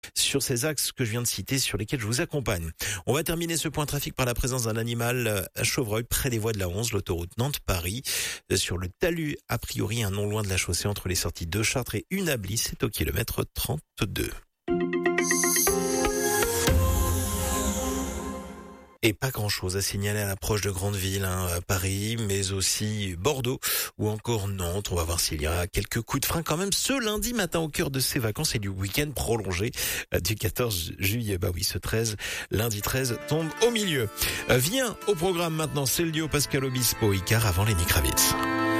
sur ces axes que je viens de citer sur lesquels je vous accompagne. On va terminer ce point trafic par la présence d'un animal à Chevreuil, près des voies de la 11, l'autoroute Nantes-Paris. Sur le talus, a priori, non loin de la chaussée entre les sorties de Chartres et Unabli, c'est au kilomètre 32. Et pas grand-chose à signaler à l'approche de grandes villes, Paris, mais aussi Bordeaux ou encore Nantes. On va voir s'il y a quelques coups de frein quand même ce lundi matin au cœur de ces vacances et du week-end prolongé du 14 juillet. Bah oui, ce 13, lundi 13 tombe au milieu. Vient au programme maintenant, c'est le duo Pascal Obispo, Icar avant Lenny Kravitz.